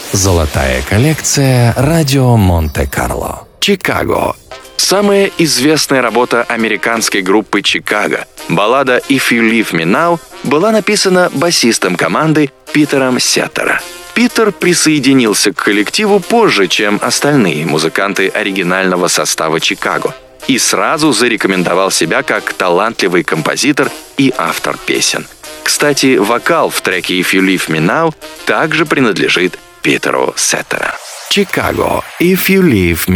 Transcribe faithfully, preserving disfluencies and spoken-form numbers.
Золотая коллекция «Радио Монте-Карло». «Чикаго». Самая известная работа американской группы «Чикаго», баллада «If You Leave Me Now», была написана басистом команды Питером Сеттером. Питер присоединился к коллективу позже, чем остальные музыканты оригинального состава «Чикаго», и сразу зарекомендовал себя как талантливый композитор и автор песен. Кстати, вокал в треке «If You Leave Me Now» также принадлежит Питеру Сеттеру. «Чикаго. If You Leave Me